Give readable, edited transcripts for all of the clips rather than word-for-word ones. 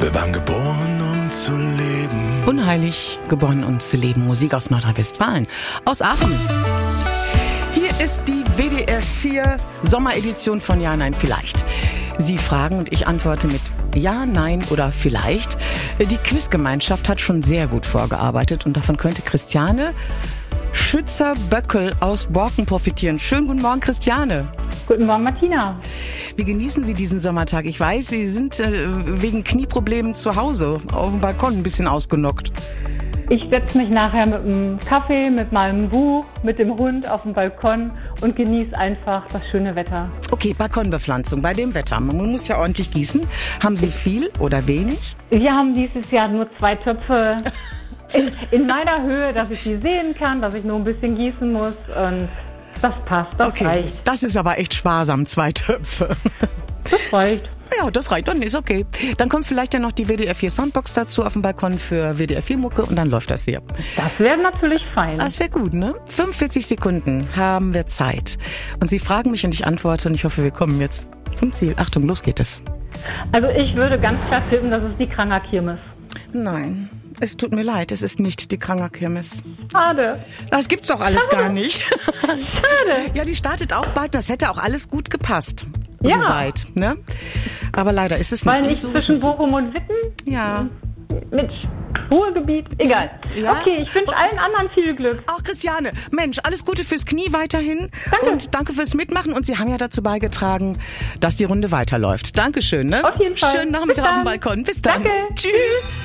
Wir waren geboren, um zu leben. Unheilig geboren, um zu leben. Musik aus Nordrhein-Westfalen. Aus Aachen. Hier ist die WDR 4 Sommeredition von Ja, Nein, Vielleicht. Sie fragen und ich antworte mit Ja, Nein oder Vielleicht. Die Quizgemeinschaft hat schon sehr gut vorgearbeitet und davon könnte Christiane Schützer-Böckel aus Borken profitieren. Schönen guten Morgen, Christiane. Guten Morgen, Martina. Wie genießen Sie diesen Sommertag? Ich weiß, Sie sind wegen Knieproblemen zu Hause auf dem Balkon ein bisschen ausgenockt. Ich setze mich nachher mit einem Kaffee, mit meinem Buch, mit dem Hund auf dem Balkon und genieße einfach das schöne Wetter. Okay, Balkonbepflanzung bei dem Wetter. Man muss ja ordentlich gießen. Haben Sie viel oder wenig? Wir haben dieses Jahr nur 2 Töpfe in meiner Höhe, dass ich die sehen kann, dass ich nur ein bisschen gießen muss und das passt, das reicht. Das ist aber echt sparsam, 2 Töpfe. Das reicht. Ja, das reicht, dann ist okay. Dann kommt vielleicht ja noch die WDR 4 Soundbox dazu auf dem Balkon für WDR 4 Mucke und dann läuft das hier. Das wäre natürlich fein. Das wäre gut, ne? 45 Sekunden haben wir Zeit. Und Sie fragen mich und ich antworte und ich hoffe, wir kommen jetzt zum Ziel. Achtung, los geht es. Also ich würde ganz klar tippen, das ist die Kranger-Kirmes. Nein, es tut mir leid, es ist nicht die Kranger-Kirmes. Schade. Das gibt's doch alles gar nicht. Schade. Ja, die startet auch bald, das hätte auch alles gut gepasst. Ja. Soweit, ne? Aber leider ist es nicht. Weil nicht zwischen Bochum und Witten? Ja. Mit Ruhrgebiet? Egal. Ja. Okay, ich wünsche allen anderen viel Glück. Auch Christiane, Mensch, alles Gute fürs Knie weiterhin. Danke. Und danke fürs Mitmachen. Und Sie haben ja dazu beigetragen, dass die Runde weiterläuft. Dankeschön, ne? Auf jeden Fall. Schönen Nachmittag Bis auf dem dann. Balkon. Bis dann. Danke. Tschüss.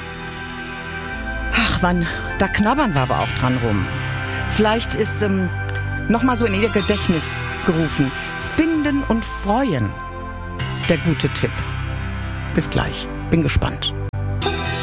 Ach, Mann, da knabbern wir aber auch dran rum. Vielleicht ist nochmal so in Ihr Gedächtnis gerufen. Finden und freuen. Der gute Tipp. Bis gleich. Bin gespannt.